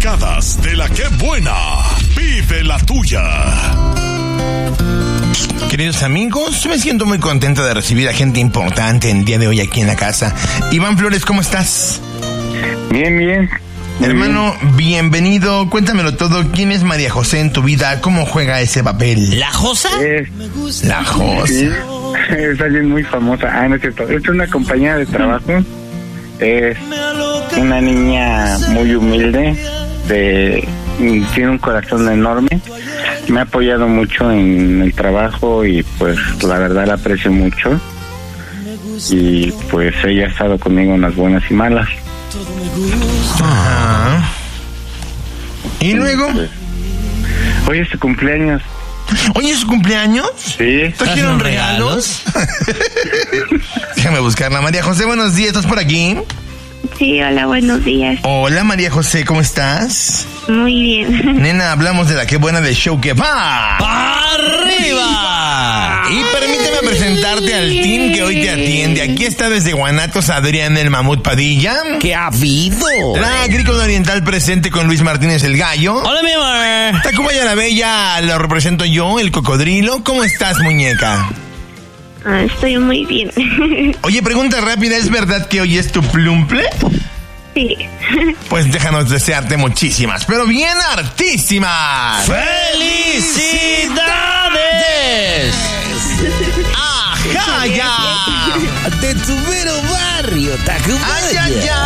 Picadas de la que buena. Vive la tuya. Queridos amigos, me siento muy contento de recibir a gente importante el día de hoy aquí en la casa. Iván Flores, ¿cómo estás? Bien, bien. Hermano, bienvenido. Cuéntamelo todo. ¿Quién es María José en tu vida? ¿Cómo juega ese papel? ¿La Josa? La Josa. Sí, es alguien muy famosa. No es cierto. Es una compañera de trabajo. Es una niña muy humilde. Tiene un corazón enorme. Me ha apoyado mucho en el trabajo y pues la verdad la aprecio mucho. Y pues ella ha estado conmigo en las buenas y malas. Ajá. ¿Y luego? Hoy es su cumpleaños. ¿Hoy es su cumpleaños? Sí. ¿Trajeron regalos? Déjame buscarla. María José, buenos días. ¿Estás por aquí? Sí, hola, buenos días. Hola, María José, ¿cómo estás? Muy bien. Nena, hablamos de la que buena del show que va. ¡Arriba! Y permíteme presentarte al team que hoy te atiende. Aquí está desde Guanatos Adrián el Mamut Padilla. ¿Qué ha habido? La Agrícola Oriental presente con Luis Martínez el Gallo. Hola, mi amor. Tacubaya la Bella lo represento yo, el Cocodrilo. ¿Cómo estás, muñeca? Estoy muy bien. Oye, pregunta rápida, ¿es verdad que hoy es tu plumple? Sí. Pues déjanos desearte muchísimas, pero bien hartísimas. ¡Felicidades! ¡Ajá, ya! De tu mero barrio, Tacubaya. ¡Ay, ay, ay!